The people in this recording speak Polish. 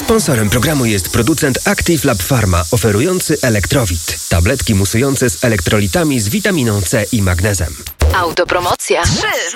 Sponsorem programu jest producent Active Lab Pharma, oferujący Elektrowit. Tabletki musujące z elektrolitami z witaminą C i magnezem. Autopromocja. 3,